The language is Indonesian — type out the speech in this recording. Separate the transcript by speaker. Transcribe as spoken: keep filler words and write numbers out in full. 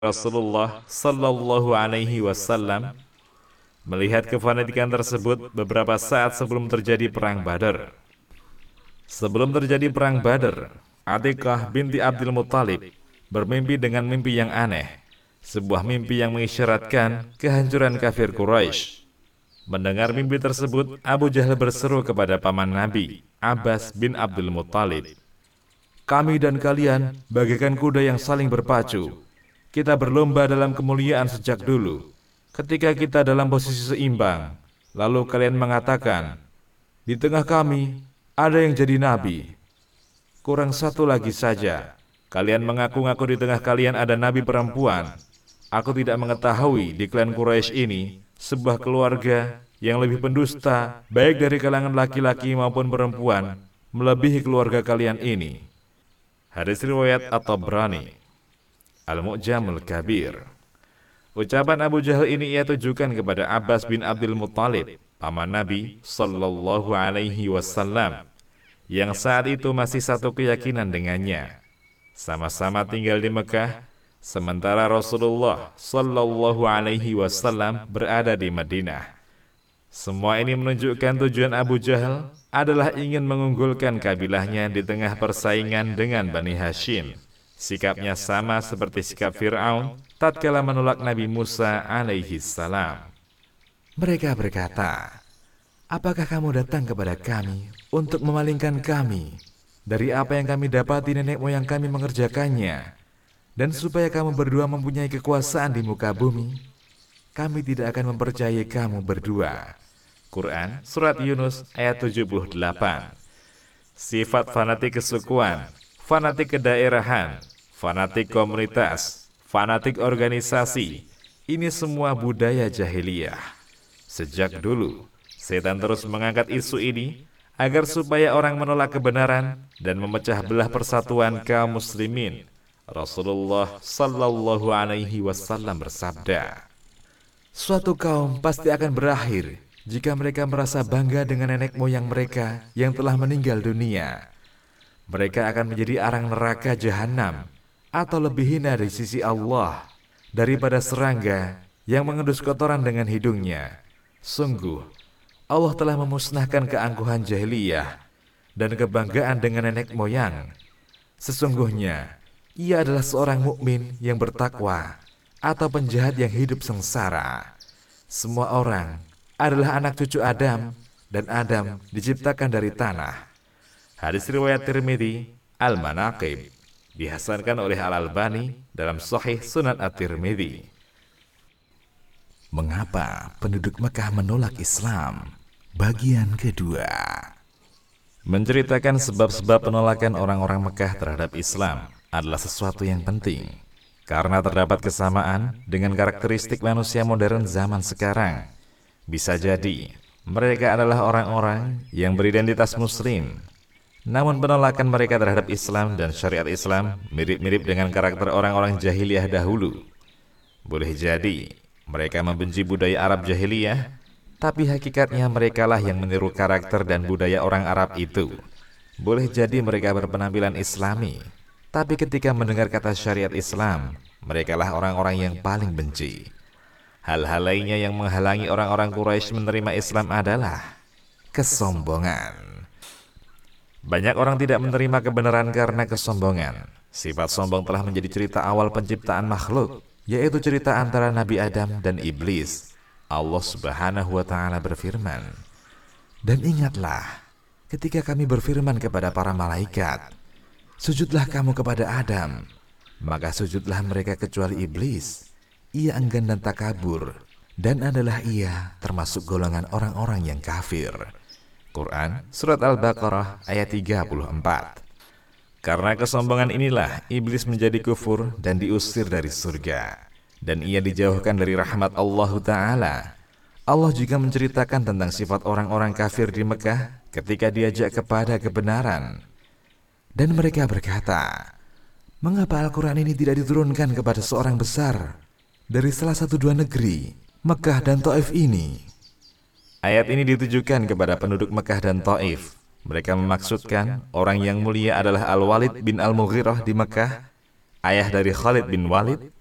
Speaker 1: Rasulullah Sallallahu Alaihi Wasallam melihat kefanatikan tersebut beberapa saat sebelum terjadi perang Badar. Sebelum terjadi perang Badar, Atikah binti Abdul Muttalib bermimpi dengan mimpi yang aneh, sebuah mimpi yang mengisyaratkan kehancuran kafir Quraisy. Mendengar mimpi tersebut, Abu Jahal berseru kepada paman Nabi, Abbas bin Abdul Muttalib, "Kami dan kalian bagaikan kuda yang saling berpacu. Kita berlomba dalam kemuliaan sejak dulu. Ketika kita dalam posisi seimbang, lalu kalian mengatakan, di tengah kami ada yang jadi nabi. Kurang satu lagi saja. Kalian mengaku-ngaku di tengah kalian ada nabi perempuan. Aku tidak mengetahui di klan Quraisy ini sebuah keluarga yang lebih pendusta, baik dari kalangan laki-laki maupun perempuan, melebihi keluarga kalian ini." Hadis riwayat At-Tabrani, Al-Mu'jamul Kabir. Ucapan Abu Jahal ini ia tujukan kepada Abbas bin Abdul Muttalib, paman Nabi Sallallahu Alaihi Wasallam, yang saat itu masih satu keyakinan dengannya. Sama-sama tinggal di Mekah, sementara Rasulullah Sallallahu Alaihi Wasallam berada di Madinah. Semua ini menunjukkan tujuan Abu Jahal adalah ingin mengunggulkan kabilahnya di tengah persaingan dengan Bani Hashim. Sikapnya sama seperti sikap Fir'aun tatkala menolak Nabi Musa alaihi salam.
Speaker 2: Mereka berkata, "Apakah kamu datang kepada kami untuk memalingkan kami dari apa yang kami dapati nenek moyang kami mengerjakannya, dan supaya kamu berdua mempunyai kekuasaan di muka bumi? Kami tidak akan mempercayai kamu berdua."
Speaker 1: Quran Surat Yunus ayat tujuh puluh delapan. Sifat fanatik kesukuan, fanatik kedaerahan, fanatik komunitas, fanatik organisasi, ini semua budaya jahiliyah. Sejak dulu, setan terus mengangkat isu ini agar supaya orang menolak kebenaran dan memecah belah persatuan kaum muslimin. Rasulullah Sallallahu Alaihi Wasallam bersabda,
Speaker 2: "Suatu kaum pasti akan berakhir jika mereka merasa bangga dengan nenek moyang mereka yang telah meninggal dunia. Mereka akan menjadi arang neraka jahanam, atau lebih hina di sisi Allah daripada serangga yang mengendus kotoran dengan hidungnya. Sungguh, Allah telah memusnahkan keangkuhan jahiliyah dan kebanggaan dengan nenek moyang. Sesungguhnya, ia adalah seorang mukmin yang bertakwa atau penjahat yang hidup sengsara. Semua orang adalah anak cucu Adam, dan Adam diciptakan dari tanah."
Speaker 1: Hadis riwayat Tirmidzi, Al-Manaqib, dihasankan oleh Al-Albani dalam Sahih Sunan At-Tirmidzi.
Speaker 2: Mengapa penduduk Mekah menolak Islam? Bagian kedua.
Speaker 1: Menceritakan sebab-sebab penolakan orang-orang Mekah terhadap Islam adalah sesuatu yang penting, karena terdapat kesamaan dengan karakteristik manusia modern zaman sekarang. Bisa jadi mereka adalah orang-orang yang beridentitas muslim, namun penolakan mereka terhadap Islam dan syariat Islam mirip-mirip dengan karakter orang-orang jahiliyah dahulu. Boleh jadi mereka membenci budaya Arab jahiliyah, tapi hakikatnya merekalah yang meniru karakter dan budaya orang Arab itu. Boleh jadi mereka berpenampilan Islami, tapi ketika mendengar kata syariat Islam, merekalah orang-orang yang paling benci. Hal-hal lainnya yang menghalangi orang-orang Quraisy menerima Islam adalah kesombongan. Banyak orang tidak menerima kebenaran karena kesombongan. Sifat sombong telah menjadi cerita awal penciptaan makhluk, yaitu cerita antara Nabi Adam dan Iblis. Allah Subhanahu wa Ta'ala berfirman,
Speaker 2: "Dan ingatlah ketika kami berfirman kepada para malaikat, sujudlah kamu kepada Adam, maka sujudlah mereka kecuali Iblis. Ia enggan dan takabur, dan adalah ia termasuk golongan orang-orang yang kafir."
Speaker 1: Quran Surat Al-Baqarah ayat tiga puluh empat. Karena kesombongan inilah Iblis menjadi kufur dan diusir dari surga, dan ia dijauhkan dari rahmat Allah Ta'ala. Allah juga menceritakan tentang sifat orang-orang kafir di Mekah ketika diajak kepada kebenaran.
Speaker 2: Dan mereka berkata, "Mengapa Al-Quran ini tidak diturunkan kepada seorang besar dari salah satu dua negeri, Mekah dan Taif ini?"
Speaker 1: Ayat ini ditujukan kepada penduduk Mekah dan Taif. Mereka memaksudkan orang yang mulia adalah Al-Walid bin Al-Mughirah di Mekah, ayah dari Khalid bin Walid,